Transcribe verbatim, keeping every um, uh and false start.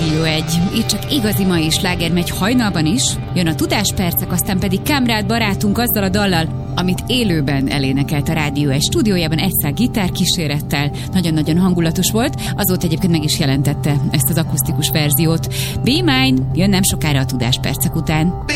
Rádió egy. Itt csak igazi mai sláger megy hajnalban is. Jön a Tudáspercek, aztán pedig Kámrád barátunk azzal a dallal, amit élőben elénekelt a Rádió egy stúdiójában egyszer gitárkísérettel. Nagyon-nagyon hangulatos volt. Azóta egyébként meg is jelentette ezt az akusztikus verziót. Be Mine jön nem sokára a Tudáspercek után.